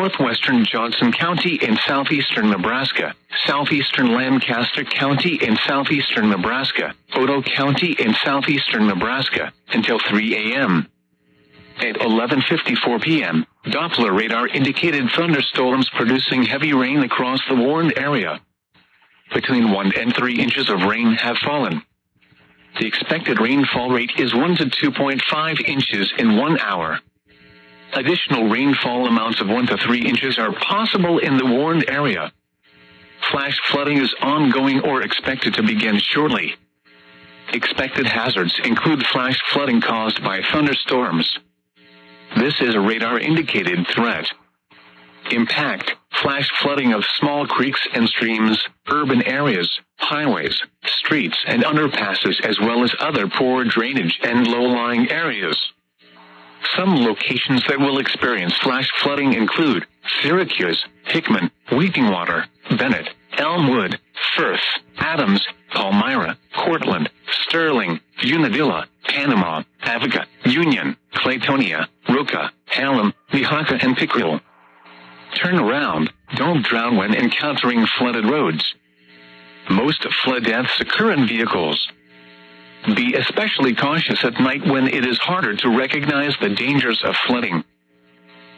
northwestern Johnson County in southeastern Nebraska, southeastern Lancaster County in southeastern Nebraska, Otoe County in southeastern Nebraska, until 3 a.m. At 11:54 p.m., Doppler radar indicated thunderstorms producing heavy rain across the warned area. Between 1 and 3 inches of rain have fallen. The expected rainfall rate is 1 to 2.5 inches in 1 hour. Additional rainfall amounts of 1 to 3 inches are possible in the warned area. Flash flooding is ongoing or expected to begin shortly. Expected hazards include flash flooding caused by thunderstorms. This is a radar-indicated threat. Impact: flash flooding of small creeks and streams, urban areas, highways, streets and underpasses, as well as other poor drainage and low-lying areas. Some locations that will experience flash flooding include Syracuse, Hickman, Wheatingwater, Bennett, Elmwood, Firth, Adams, Palmyra, Cortland, Sterling, Unadilla, Panama, Avoca, Union, Claytonia, Roca, Hallam, Nehaka, and Pickrell. Turn around. Don't drown when encountering flooded roads. Most flood deaths occur in vehicles. Be especially cautious at night when it is harder to recognize the dangers of flooding.